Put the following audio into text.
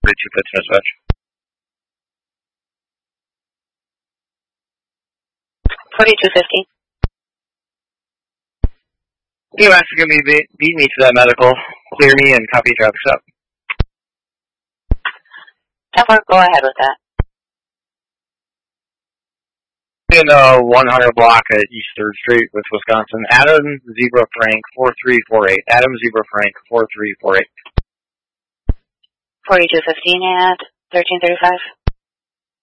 32 dispatch. 4250. UMax is going to beat me to that medical. Clear me and copy traffic stop. Go ahead with that. In 100 block at East 3rd Street with Wisconsin. Adam Zebra Frank 4348. Adam Zebra Frank 4348. 4215 at 1335.